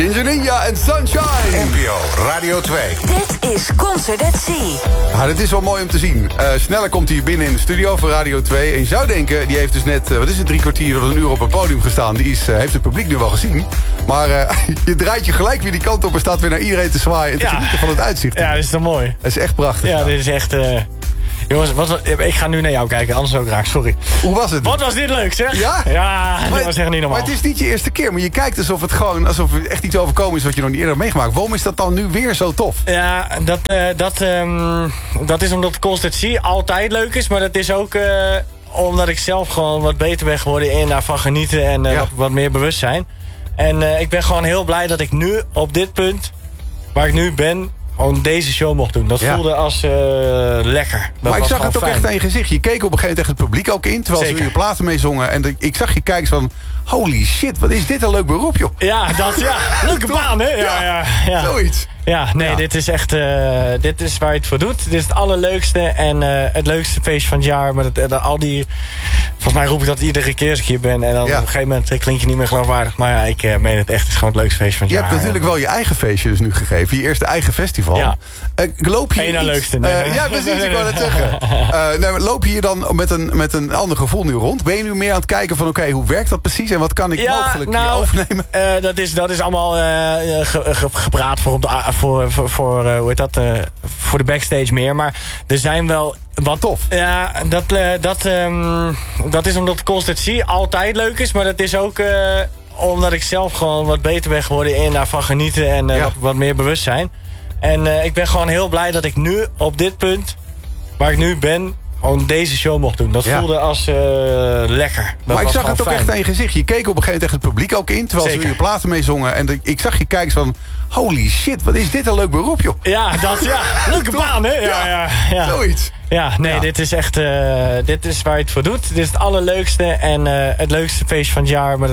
Ginger Ninja en Sunshine. NPO Radio 2. Dit is Concert at Sea. Dit is wel mooi om te zien. Sneller komt hij binnen in de studio voor Radio 2. En je zou denken, die heeft dus net, 3 kwartier tot een uur op het podium gestaan. Die heeft het publiek nu wel gezien. Maar je draait je gelijk weer die kant op en staat weer naar iedereen te zwaaien. En te genieten van het uitzicht. Ja, dat is toch mooi. Dat is echt prachtig. Ja, dit is echt... Jongens, ik ga nu naar jou kijken, anders ook graag, sorry. Hoe was het? Wat was dit leuk, zeg? Ja? Ja, dat was echt niet normaal. Maar het is niet je eerste keer, maar je kijkt alsof er echt iets overkomen is wat je nog niet eerder hebt meegemaakt. Waarom is dat dan nu weer zo tof? Ja, dat is omdat Concert at Sea altijd leuk is, maar dat is ook omdat ik zelf gewoon wat beter ben geworden in daarvan genieten en wat meer bewustzijn. En ik ben gewoon heel blij dat ik nu op dit punt, waar ik nu ben, gewoon deze show mocht doen. Dat voelde als lekker. Maar ik zag het ook fijn. echt aan je gezicht. Je keek op een gegeven moment echt het publiek ook in, terwijl ze je platen mee zongen. En ik zag je kijken van, holy shit, wat is dit een leuk beroep, joh. Ja, leuke baan, hè? Ja. Zoiets. Ja, nee, dit is echt... dit is waar je het voor doet. Dit is het allerleukste en het leukste feestje van het jaar. Met al die... Volgens mij roep ik dat iedere keer als ik hier ben. En dan op een gegeven moment klink je niet meer geloofwaardig. Maar ja, ik meen het echt. Het is gewoon het leukste feestje van het jaar. Je hebt natuurlijk wel je eigen feestje dus nu gegeven. Je eerste eigen festival. Ja. Loop je Eén na leukste. ja, precies. Ik wou het zeggen. Loop je hier dan met een ander gevoel nu rond? Ben je nu meer aan het kijken van oké, hoe werkt dat precies? En wat kan ik mogelijk hier overnemen? Dat is allemaal gepraat voor de backstage meer. Maar er zijn wel... Wat tof. Ja, dat is omdat Concert at Sea altijd leuk is. Maar dat is ook omdat ik zelf gewoon wat beter ben geworden in daarvan genieten en wat meer bewustzijn. En ik ben gewoon heel blij dat ik nu op dit punt, waar ik nu ben, gewoon deze show mocht doen. Dat voelde als lekker. Maar ik zag het ook fijn. echt aan je gezicht. Je keek op een gegeven moment echt het publiek ook in, terwijl ze je platen mee zongen. En ik zag je kijken van, holy shit, wat is dit een leuk beroep, joh. Ja, leuke baan, hè? Ja. Zoiets. Ja, nee, dit is echt... dit is waar je het voor doet. Dit is het allerleukste en het leukste feestje van het jaar. Maar